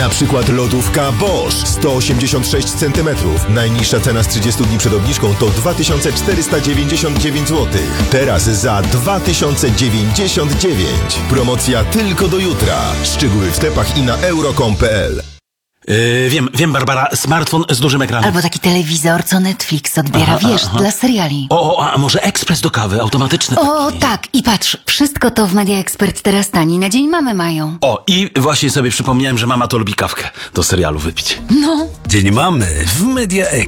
Na przykład lodówka Bosch 186 cm. Najniższa cena z 30 dni przed obniżką to 2499 zł. Teraz za 2099. Promocja tylko do jutra. Szczegóły w sklepach i na euro.com.pl. Wiem, Barbara, smartfon z dużym ekranem. Albo taki telewizor, co Netflix odbiera, dla seriali. A może ekspres do kawy, automatyczny O, taki. tak, i patrz, wszystko to w Media Expert teraz tani, na Dzień Mamy mają. I właśnie sobie przypomniałem, że mama to lubi kawkę do serialu wypić. No. Dzień Mamy w Media